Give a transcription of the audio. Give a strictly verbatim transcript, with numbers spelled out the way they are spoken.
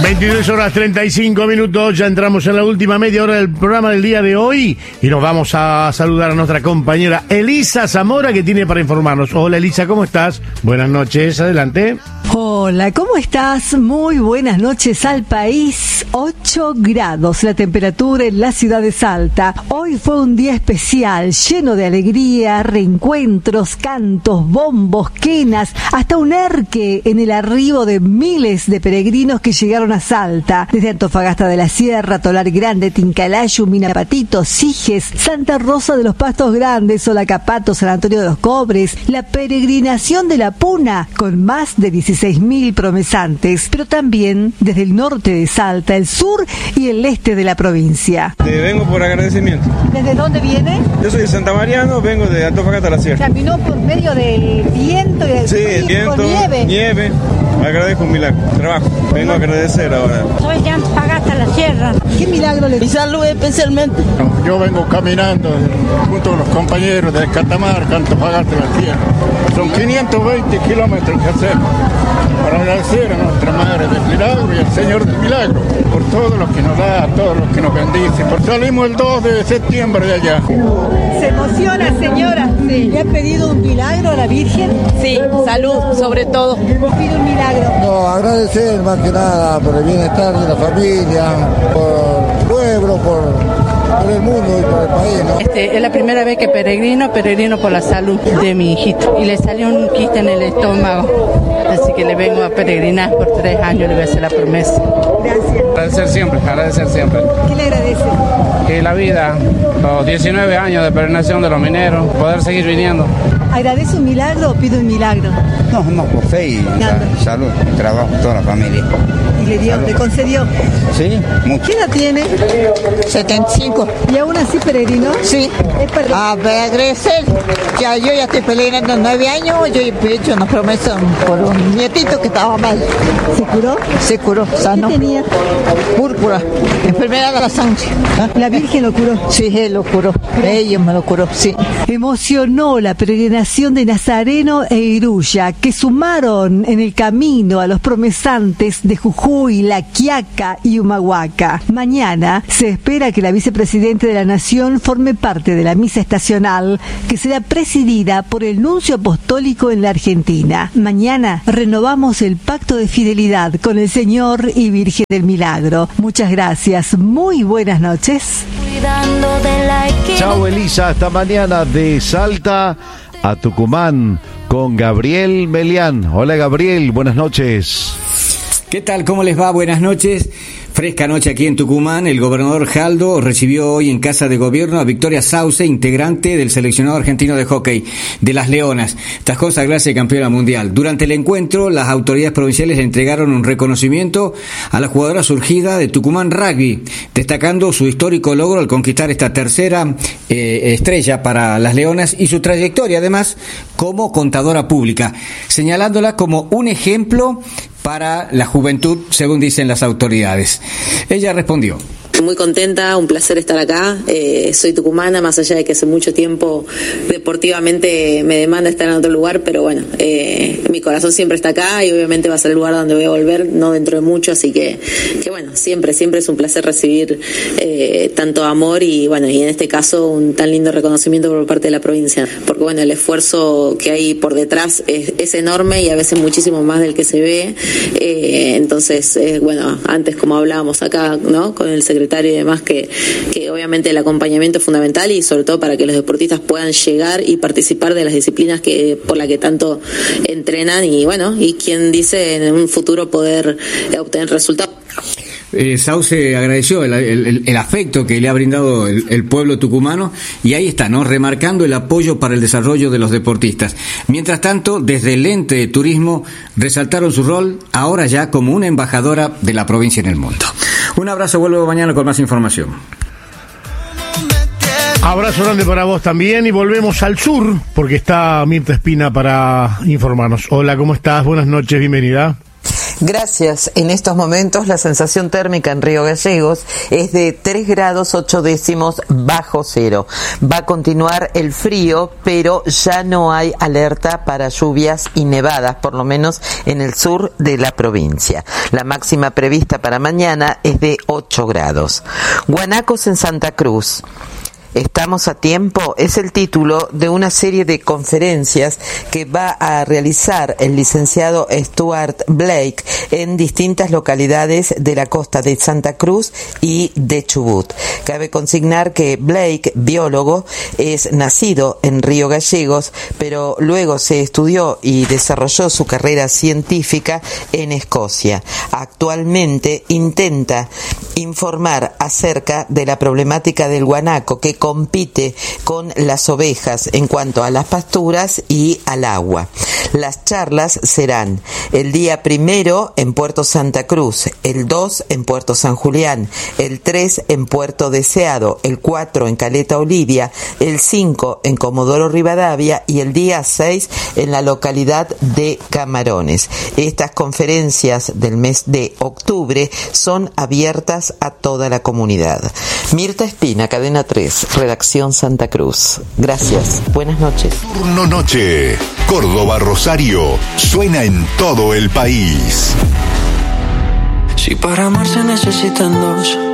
veintidós horas treinta y cinco minutos, ya entramos en la última media hora del programa del día de hoy y nos vamos a saludar a nuestra compañera Elisa Zamora, que tiene para informarnos. Hola Elisa, ¿cómo estás? Buenas noches, adelante. Hola, ¿cómo estás? Muy buenas noches al país. ocho grados la temperatura en la ciudad de Salta. Hoy fue un día especial, lleno de alegría, reencuentros, cantos, bombos, quenas, hasta un erque en el arribo de miles de peregrinos que llegaron a Salta, desde Antofagasta de la Sierra, Tolar Grande, Tincalayu, Minapatito, Siges, Santa Rosa de los Pastos Grandes, Solacapato, San Antonio de los Cobres, la peregrinación de la Puna, con más de dieciséis mil promesantes, pero también desde el norte de Salta, el sur y el este de la provincia. Te vengo por agradecimiento. ¿Desde dónde viene? Yo soy de Santa Mariano, vengo de Antofagasta de la Sierra. Caminó por medio del viento y del sí, frío, viento, con nieve. nieve. Agradezco un milagro. Trabajo. Vengo a agradecer ahora. Soy de Antofagasta de la Sierra. ¿Qué milagro le... Y salud especialmente. Yo vengo caminando junto a los compañeros de Catamarca, Antofagasta de la Sierra. Son quinientos veinte kilómetros que hacemos para agradecer a nuestra Madre del Milagro y al Señor del Milagro por todo lo que nos da, todo lo que nos bendice. Por salimos el dos de septiembre de allá. ¿Se emociona, señora? Sí. ¿Le ha pedido un milagro a la Virgen? Sí, salud sobre todo. ¿Le pide un milagro? No, agradecer más que nada por el bienestar de la familia, por el pueblo, por... por el mundo y por el país, ¿no? Este, es la primera vez que peregrino, peregrino por la salud de mi hijito. Y le salió un quiste en el estómago. Así que le vengo a peregrinar por tres años, le voy a hacer la promesa. Gracias. Agradecer siempre, agradecer siempre. ¿Qué le agradece? Que la vida, los diecinueve años de peregrinación de los mineros, poder seguir viniendo. ¿Agradece un milagro o pide un milagro? No, no, por fe y sa- salud, trabajo, toda la familia. ¿Y le dio, le concedió? Sí, mucho. ¿Qué edad tiene? setenta y cinco. ¿Y aún así peregrinó? Sí. Es para... A ver, agradecer. Ya, yo ya estoy peregrinando nueve años. Yo he hecho una promesa por un nietito que estaba mal. ¿Se curó? Se curó, sano. ¿Qué tenía? Púrpura, enfermedad de la sangre. ¿Ah? La Virgen lo curó. Sí, él lo curó. Ella me lo curó, sí. Emocionó la peregrinación de Nazareno e Iruya, que sumaron en el camino a los promesantes de Jujuy, La Quiaca y Humahuaca. Mañana se espera que la vicepresidente de la Nación forme parte de la misa estacional, que será presidida por el nuncio apostólico en la Argentina. Mañana renovamos el pacto de fidelidad con el Señor y Virgen del Milagro. Muchas gracias. Muy buenas noches. Chao Elisa, hasta mañana de Salta a Tucumán con Gabriel Melián. Hola Gabriel, buenas noches. ¿Qué tal? ¿Cómo les va? Buenas noches. Fresca noche aquí en Tucumán. El gobernador Jaldo recibió hoy en Casa de Gobierno a Victoria Sauce, integrante del seleccionado argentino de hockey de las Leonas, tras consagrarse campeona mundial. Durante el encuentro, las autoridades provinciales le entregaron un reconocimiento a la jugadora surgida de Tucumán Rugby, destacando su histórico logro al conquistar esta tercera eh, estrella para las Leonas y su trayectoria, además, como contadora pública, señalándola como un ejemplo para la juventud, según dicen las autoridades. Ella respondió. Muy contenta, un placer estar acá. Eh, soy tucumana, más allá de que hace mucho tiempo deportivamente me demanda estar en otro lugar, pero bueno, eh, mi corazón siempre está acá y obviamente va a ser el lugar donde voy a volver, no dentro de mucho, así que, que bueno, siempre, siempre es un placer recibir eh, tanto amor y bueno, y en este caso un tan lindo reconocimiento por parte de la provincia, porque bueno, el esfuerzo que hay por detrás es, es enorme y a veces muchísimo más del que se ve, eh, entonces, eh, bueno, antes como hablábamos acá, ¿no?, con el secretario y demás, que, que obviamente el acompañamiento es fundamental y sobre todo para que los deportistas puedan llegar y participar de las disciplinas que por las que tanto entrenan y bueno, y quien dice en un futuro poder obtener resultados. Eh, Sauce agradeció el, el, el afecto que le ha brindado el, el pueblo tucumano y ahí está, ¿no?, remarcando el apoyo para el desarrollo de los deportistas. Mientras tanto, desde el ente de turismo resaltaron su rol ahora ya como una embajadora de la provincia en el mundo. Un abrazo, vuelvo mañana con más información. Abrazo grande para vos también y volvemos al sur porque está Mirta Espina para informarnos. Hola, ¿cómo estás? Buenas noches, bienvenida. Gracias. En estos momentos la sensación térmica en Río Gallegos es de tres grados ocho décimos bajo cero. Va a continuar el frío, pero ya no hay alerta para lluvias y nevadas, por lo menos en el sur de la provincia. La máxima prevista para mañana es de ocho grados. Guanacos en Santa Cruz. ¿Estamos a tiempo? Es el título de una serie de conferencias que va a realizar el licenciado Stuart Blake en distintas localidades de la costa de Santa Cruz y de Chubut. Cabe consignar que Blake, biólogo, es nacido en Río Gallegos, pero luego se estudió y desarrolló su carrera científica en Escocia. Actualmente intenta informar acerca de la problemática del guanaco que compite con las ovejas en cuanto a las pasturas y al agua. Las charlas serán el día primero en Puerto Santa Cruz, el dos en Puerto San Julián, el tres en Puerto Deseado, el cuatro en Caleta Olivia, el cinco en Comodoro Rivadavia y el día seis en la localidad de Camarones. Estas conferencias del mes de octubre son abiertas a toda la comunidad. Mirta Espina, Cadena tres, Redacción Santa Cruz. Gracias. Buenas noches. Turno Noche. Córdoba Rosario. Suena en todo el país. Si para amar se necesitan dos,